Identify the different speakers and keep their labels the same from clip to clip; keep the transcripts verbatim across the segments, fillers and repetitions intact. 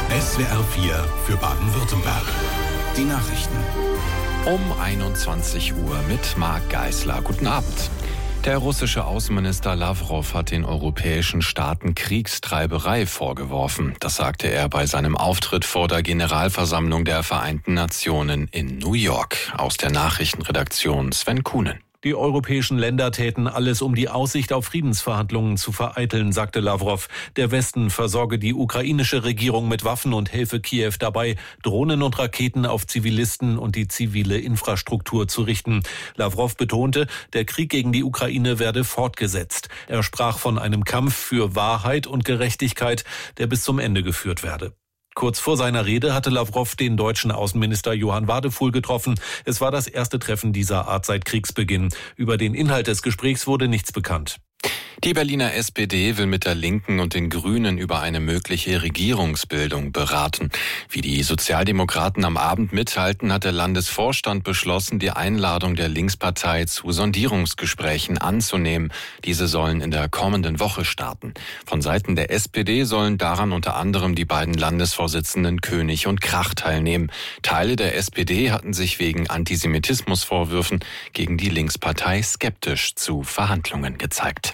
Speaker 1: S W R vier für Baden-Württemberg. Die Nachrichten.
Speaker 2: Um einundzwanzig Uhr mit Marc Geisler. Guten Abend. Der russische Außenminister Lavrov hat den europäischen Staaten Kriegstreiberei vorgeworfen. Das sagte er bei seinem Auftritt vor der Generalversammlung der Vereinten Nationen in New York. Aus der Nachrichtenredaktion Sven Kuhnen.
Speaker 3: Die europäischen Länder täten alles, um die Aussicht auf Friedensverhandlungen zu vereiteln, sagte Lavrov. Der Westen versorge die ukrainische Regierung mit Waffen und helfe Kiew dabei, Drohnen und Raketen auf Zivilisten und die zivile Infrastruktur zu richten. Lavrov betonte, der Krieg gegen die Ukraine werde fortgesetzt. Er sprach von einem Kampf für Wahrheit und Gerechtigkeit, der bis zum Ende geführt werde. Kurz vor seiner Rede hatte Lavrov den deutschen Außenminister Johann Wadefuhl getroffen. Es war das erste Treffen dieser Art seit Kriegsbeginn. Über den Inhalt des Gesprächs wurde nichts bekannt.
Speaker 2: Die Berliner S P D will mit der Linken und den Grünen über eine mögliche Regierungsbildung beraten. Wie die Sozialdemokraten am Abend mitteilten, hat der Landesvorstand beschlossen, die Einladung der Linkspartei zu Sondierungsgesprächen anzunehmen. Diese sollen in der kommenden Woche starten. Von Seiten der S P D sollen daran unter anderem die beiden Landesvorsitzenden König und Krach teilnehmen. Teile der S P D hatten sich wegen Antisemitismusvorwürfen gegen die Linkspartei skeptisch zu Verhandlungen gezeigt.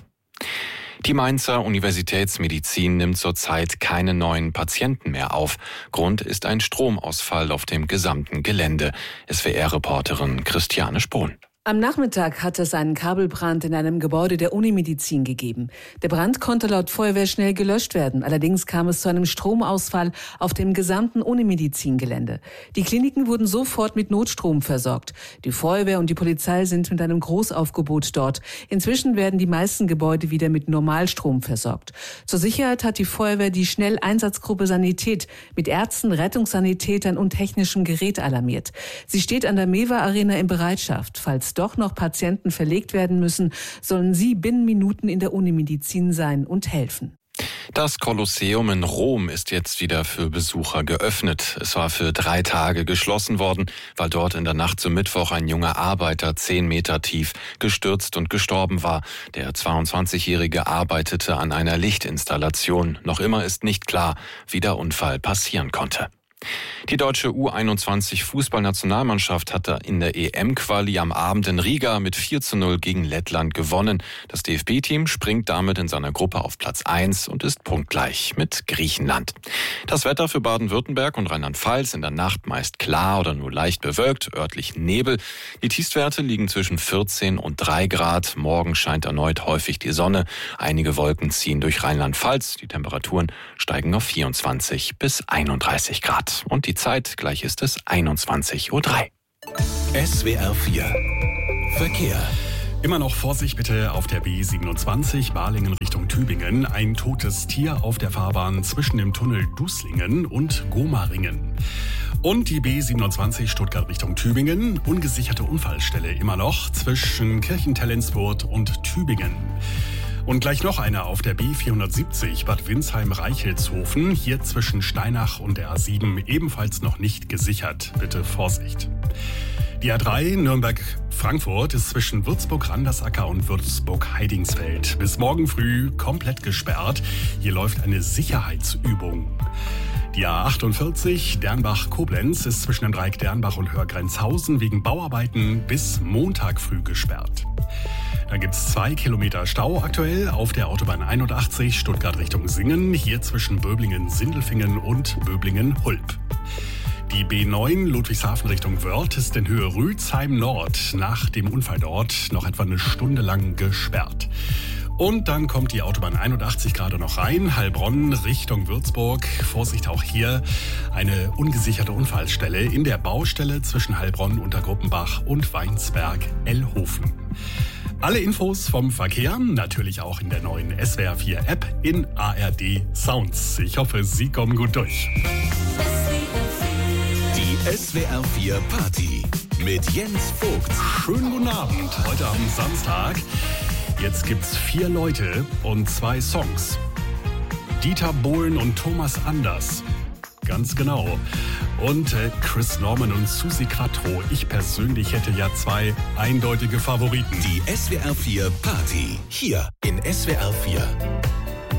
Speaker 2: Die Mainzer Universitätsmedizin nimmt zurzeit keine neuen Patienten mehr auf. Grund ist ein Stromausfall auf dem gesamten Gelände. S W R-Reporterin Christiane Spohn.
Speaker 4: Am Nachmittag hat es einen Kabelbrand in einem Gebäude der Unimedizin gegeben. Der Brand konnte laut Feuerwehr schnell gelöscht werden. Allerdings kam es zu einem Stromausfall auf dem gesamten Unimedizin-Gelände. Die Kliniken wurden sofort mit Notstrom versorgt. Die Feuerwehr und die Polizei sind mit einem Großaufgebot dort. Inzwischen werden die meisten Gebäude wieder mit Normalstrom versorgt. Zur Sicherheit hat die Feuerwehr die Schnelleinsatzgruppe Sanität mit Ärzten, Rettungssanitätern und technischem Gerät alarmiert. Sie steht an der Mewa Arena in Bereitschaft. Falls doch noch Patienten verlegt werden müssen, sollen sie binnen Minuten in der Unimedizin sein und helfen.
Speaker 2: Das Kolosseum in Rom ist jetzt wieder für Besucher geöffnet. Es war für drei Tage geschlossen worden, weil dort in der Nacht zum Mittwoch ein junger Arbeiter zehn Meter tief gestürzt und gestorben war. Der zweiundzwanzigjährige arbeitete an einer Lichtinstallation. Noch immer ist nicht klar, wie der Unfall passieren konnte. Die deutsche U einundzwanzig Fußballnationalmannschaft hatte in der E M-Quali am Abend in Riga mit vier zu null gegen Lettland gewonnen. Das D F B-Team springt damit in seiner Gruppe auf Platz eins und ist punktgleich mit Griechenland. Das Wetter für Baden-Württemberg und Rheinland-Pfalz: in der Nacht meist klar oder nur leicht bewölkt, örtlich Nebel. Die Tiefstwerte liegen zwischen vierzehn und drei Grad. Morgen scheint erneut häufig die Sonne. Einige Wolken ziehen durch Rheinland-Pfalz. Die Temperaturen steigen auf vierundzwanzig bis einunddreißig Grad. Und die Zeit, gleich ist es einundzwanzig Uhr drei.
Speaker 1: S W R vier Verkehr.
Speaker 5: Immer noch Vorsicht bitte auf der B siebenundzwanzig Balingen Richtung Tübingen. Ein totes Tier auf der Fahrbahn zwischen dem Tunnel Dußlingen und Gomaringen. Und die B siebenundzwanzig Stuttgart Richtung Tübingen. Ungesicherte Unfallstelle immer noch zwischen Kirchentellensburg und Tübingen. Und gleich noch eine auf der B vierhundertsiebzig Bad Windsheim-Reichelshofen. Hier zwischen Steinach und der A sieben ebenfalls noch nicht gesichert. Bitte Vorsicht. Die A drei Nürnberg-Frankfurt ist zwischen Würzburg-Randersacker und Würzburg-Heidingsfeld bis morgen früh komplett gesperrt. Hier läuft eine Sicherheitsübung. Die A achtundvierzig Dernbach-Koblenz ist zwischen dem Dreieck Dernbach und Hörgrenzhausen wegen Bauarbeiten bis Montag früh gesperrt. Da gibt es zwei Kilometer Stau aktuell auf der Autobahn einundachtzig Stuttgart Richtung Singen, hier zwischen Böblingen-Sindelfingen und Böblingen-Hulp. Die B neun Ludwigshafen Richtung Wörth ist in Höhe Rützheim Nord nach dem Unfall dort noch etwa eine Stunde lang gesperrt. Und dann kommt die Autobahn einundachtzig gerade noch rein, Heilbronn Richtung Würzburg. Vorsicht, auch hier eine ungesicherte Unfallstelle in der Baustelle zwischen Heilbronn, Untergruppenbach und Weinsberg-Ellhofen. Alle Infos vom Verkehr natürlich auch in der neuen S W R vier App in A R D Sounds. Ich hoffe, Sie kommen gut durch.
Speaker 1: Die S W R vier Party mit Jens Vogt.
Speaker 5: Schönen guten Abend, heute am Samstag. Jetzt gibt's vier Leute und zwei Songs. Dieter Bohlen und Thomas Anders. Ganz genau. Und äh, Chris Norman und Susi Quattro. Ich persönlich hätte ja zwei eindeutige Favoriten.
Speaker 1: Die S W R vier Party. Hier in S W R vier.